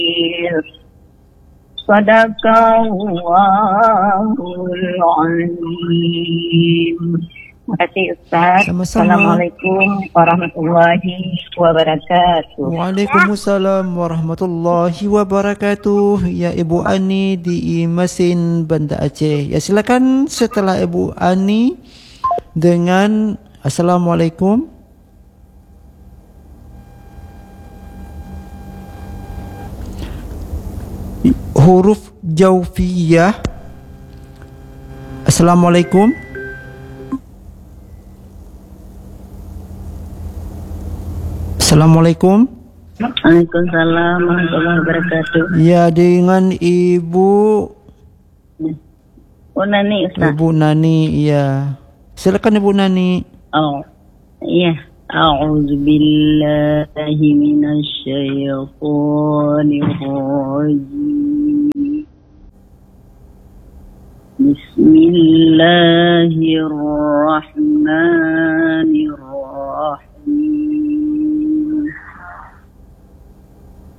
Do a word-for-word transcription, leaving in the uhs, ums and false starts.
Sadaqallahul Azim. Terima kasih Ustaz. Sama-sama. Assalamualaikum warahmatullahi wabarakatuh. Waalaikumsalam warahmatullahi wabarakatuh. Ya Ibu Ani di Mesin, Banda Aceh. Ya silakan setelah Ibu Ani dengan Assalamualaikum. Huruf jaufiyah. Assalamualaikum. Assalamualaikum. Waalaikumsalam warahmatullahi wabarakatuh. Ya, dengan Ibu Oh Nani Ustaz. Ibu Nani, ya. Silakan Ibu Nani. Oh, iya. A'udzu billahi minasy syaithanir rajim. Bismillahirrahmanirrahim.